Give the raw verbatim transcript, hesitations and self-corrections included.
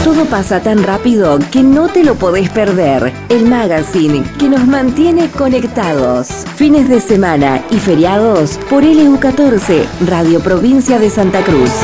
Todo pasa tan rápido que no te lo podés perder. El magazine que nos mantiene conectados. Fines de semana y feriados por L U catorce, Radio Provincia de Santa Cruz.